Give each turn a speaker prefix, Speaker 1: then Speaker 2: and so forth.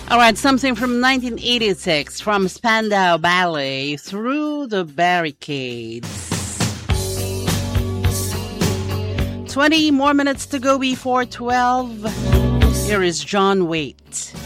Speaker 1: All right, something from 1986 from Spandau Ballet, Through the Barricades. 20 more minutes to go before 12. Here is John Waite.